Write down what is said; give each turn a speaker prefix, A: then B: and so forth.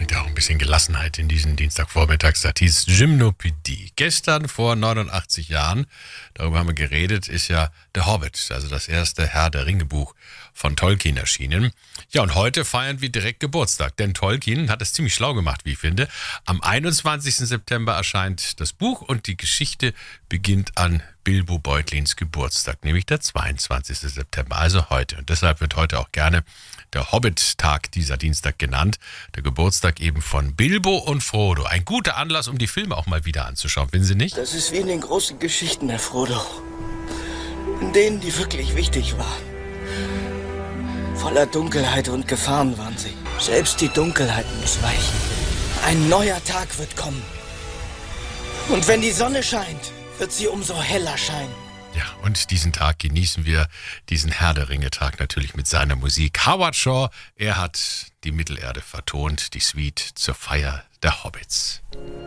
A: Bringt ja auch ein bisschen Gelassenheit in diesen Dienstagvormittag. Das hieß Gymnopädie. Gestern vor 89 Jahren, darüber haben wir geredet, ist ja Der Hobbit, also das erste Herr der Ringe-Buch von Tolkien erschienen. Ja, und heute feiern wir direkt Geburtstag, denn Tolkien hat es ziemlich schlau gemacht, wie ich finde. Am 21. September erscheint das Buch und die Geschichte beginnt an Bilbo Beutlins Geburtstag, nämlich der 22. September, also heute. Und deshalb wird heute auch gerne der Hobbit-Tag dieser Dienstag genannt. Der Geburtstag eben von Bilbo und Frodo. Ein guter Anlass, um die Filme auch mal wieder anzuschauen, finden Sie nicht?
B: Das ist wie in den großen Geschichten, Herr Frodo. In denen, die wirklich wichtig waren. Voller Dunkelheit und Gefahren waren sie. Selbst die Dunkelheit muss weichen. Ein neuer Tag wird kommen. Und wenn die Sonne scheint, wird sie umso heller scheinen.
A: Ja, und diesen Tag genießen wir, diesen Herr der Ringe-Tag natürlich mit seiner Musik. Howard Shaw, er hat die Mittelerde vertont, die Suite zur Feier der Hobbits.